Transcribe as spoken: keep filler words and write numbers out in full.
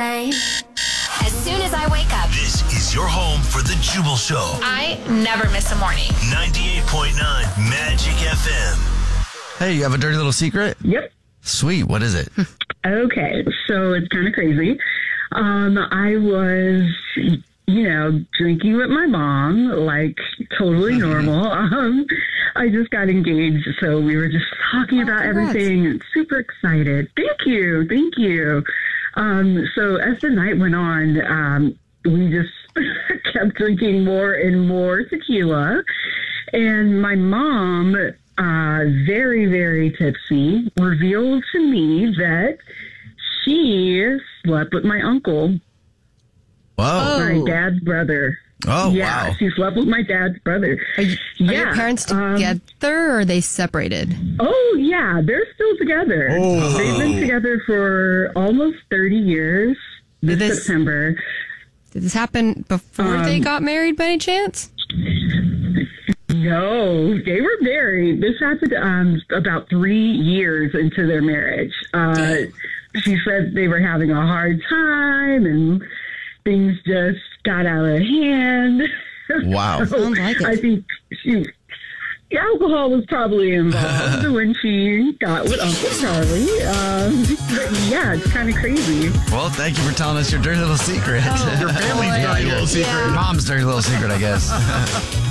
same. As soon as I wake up. This is your home for the Jubal Show. I never miss a morning. ninety-eight point nine Magic F M. Hey, you have a dirty little secret? Yep. Sweet. What is it? Okay, so it's kind of crazy. Um, I was, you know, drinking with my mom, like totally normal. Um, I just got engaged, so we were just talking about congrats. everything and super excited. Thank you, thank you. Um, so as the night went on, um, we just kept drinking more and more tequila, and my mom, uh, very, very tipsy, revealed to me that she slept with my uncle, Whoa. my dad's brother. Oh, yeah, wow. she slept with my dad's brother. Are, you, yeah, are your parents um, together or are they separated? Oh, yeah, they're still together. Oh. They've been together for almost thirty years this, Did this- September. Did this happen before Um, they got married by any chance? No, they were married. This happened um, about three years into their marriage. Uh, she said they were having a hard time and things just got out of hand. Wow. So Sounds like it. I think she, the alcohol was probably involved when she got with Uncle Charlie. Um, but yeah, it's kind of crazy. Well, thank you for telling us your dirty little secret. Oh, your family's boy. dirty little secret. Yeah. Your mom's dirty little secret, I guess.